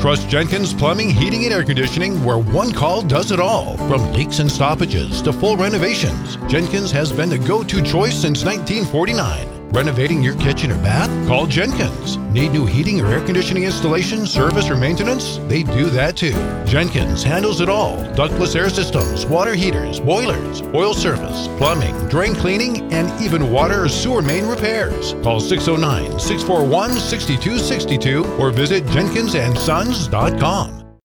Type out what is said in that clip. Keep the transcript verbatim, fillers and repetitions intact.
Trust Jenkins Plumbing, Heating, and Air Conditioning, where one call does it all. From leaks and stoppages to full renovations, Jenkins has been the go-to choice since nineteen forty-nine. Renovating your kitchen or bath? Call Jenkins. Need new heating or air conditioning installation, service, or maintenance? They do that too. Jenkins handles it all. Ductless air systems, water heaters, boilers, oil service, plumbing, drain cleaning, and even water or sewer main repairs. Call six oh nine, six four one, six two six two or visit jenkins and sons dot com.